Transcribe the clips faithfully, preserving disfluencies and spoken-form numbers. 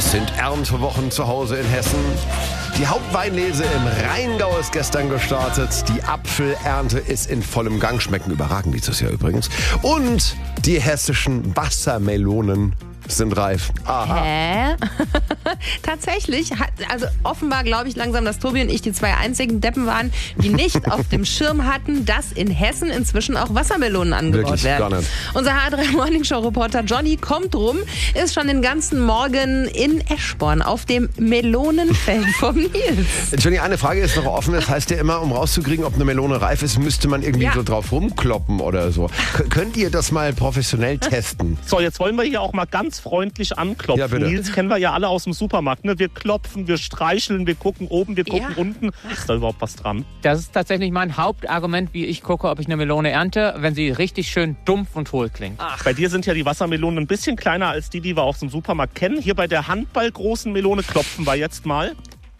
Es sind Erntewochen zu Hause in Hessen. Die Hauptweinlese im Rheingau ist gestern gestartet. Die Apfelernte ist in vollem Gang. Schmecken überragend dieses Jahr übrigens. Und die hessischen Wassermelonen sind reif. Aha. Hä? Tatsächlich, hat, also offenbar glaube ich langsam, dass Tobi und ich die zwei einzigen Deppen waren, die nicht auf dem Schirm hatten, dass in Hessen inzwischen auch Wassermelonen angebaut Wirklich werden. gar nicht. Unser H drei Morning Show Reporter Johnny kommt rum, ist schon den ganzen Morgen in Eschborn auf dem Melonenfeld vom Nils. Johnny, eine Frage ist noch offen. Das heißt ja immer, um rauszukriegen, ob eine Melone reif ist, müsste man irgendwie Ja. so drauf rumkloppen oder so. K- könnt ihr das mal professionell testen? So, jetzt wollen wir hier auch mal ganz freundlich anklopfen. Ja, bitte. Nils kennen wir ja alle aus dem Supermarkt. Ne? Wir klopfen, wir streicheln, wir gucken oben, wir gucken Ja. unten. Ist da überhaupt was dran? Das ist tatsächlich mein Hauptargument, wie ich gucke, ob ich eine Melone ernte, wenn sie richtig schön dumpf und hohl klingt. Bei dir sind ja die Wassermelonen ein bisschen kleiner als die, die wir aus dem Supermarkt kennen. Hier bei der handballgroßen Melone klopfen wir jetzt mal.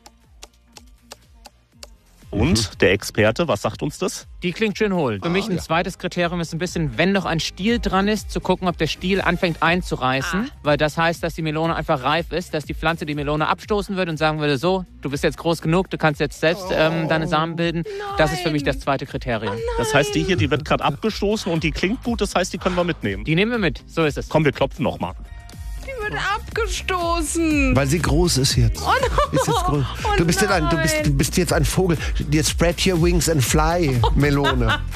Und der Experte, was sagt uns das? Die klingt schön hohl. Für mich ein zweites Kriterium ist ein bisschen, wenn noch ein Stiel dran ist, zu gucken, ob der Stiel anfängt einzureißen. Weil das heißt, dass die Melone einfach reif ist, dass die Pflanze die Melone abstoßen würde und sagen würde, so, du bist jetzt groß genug, du kannst jetzt selbst ähm, deine Samen bilden. Das ist für mich das zweite Kriterium. Das heißt, die hier, die wird gerade abgestoßen und die klingt gut, das heißt, die können wir mitnehmen. Die nehmen wir mit, so ist es. Komm, wir klopfen nochmal. Die wird abgestoßen. Weil sie groß ist jetzt. Oh no. Ist jetzt groß. Oh Du bist, jetzt ein, du, bist, du bist jetzt ein Vogel. Jetzt spread your wings and fly, Melone.